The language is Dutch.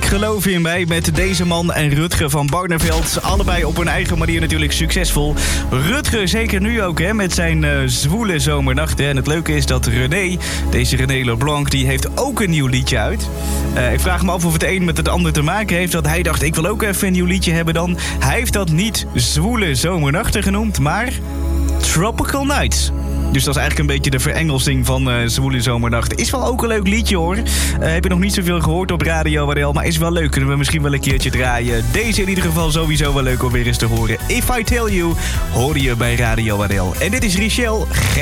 geloof in mij met deze man en Rutger van Barneveld. Allebei op hun eigen manier natuurlijk succesvol. Rutger zeker nu ook hè, met zijn zwoele zomernachten. En het leuke is dat deze René Leblanc, die heeft ook een nieuw liedje uit. Ik vraag me af of het een met het ander te maken heeft. Dat hij dacht, ik wil ook even een nieuw liedje hebben dan. Hij heeft dat niet zwoele zomernachten genoemd, maar Tropical Nights. Dus dat is eigenlijk een beetje de verengelsing van Zwoele Zomernacht. Is wel ook een leuk liedje hoor. Heb je nog niet zoveel gehoord op Radio Waddel, maar is wel leuk. Kunnen we misschien wel een keertje draaien. Deze in ieder geval sowieso wel leuk om weer eens te horen. If I Tell You, hoor je bij Radio Waddel. En dit is Richelle.